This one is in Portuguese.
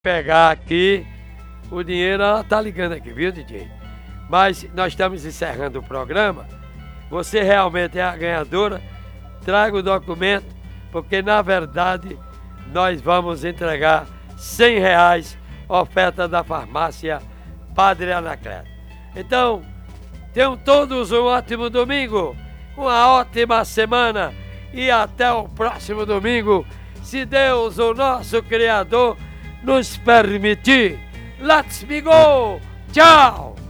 pegar aqui o dinheiro, ela tá ligando aqui, viu, DJ? Mas nós estamos encerrando o programa. Você realmente é a ganhadora. Traga o documento, porque na verdade nós vamos entregar R$100, oferta da farmácia Padre Anacleto. Então, tenham todos um ótimo domingo, uma ótima semana e até o próximo domingo, se Deus, o nosso Criador, nos permitir. Let's go! Tchau!